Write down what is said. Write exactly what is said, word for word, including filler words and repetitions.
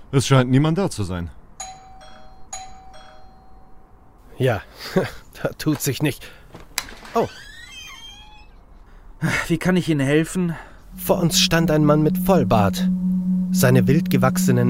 Es scheint niemand da zu sein. Ja, da tut sich nicht. Oh. Wie kann ich Ihnen helfen? Vor uns stand ein Mann mit Vollbart. Seine wild gewachsenen